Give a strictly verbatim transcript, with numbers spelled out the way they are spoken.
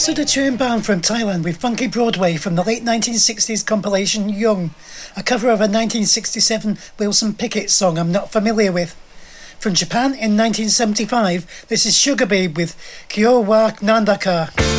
Suda Tune Band from Thailand with Funky Broadway from the late nineteen sixties compilation Young, a cover of a nineteen sixty-seven Wilson Pickett song I'm not familiar with. From Japan in nineteen seventy-five, this is Sugar Babe with Kyo wa Nandaka.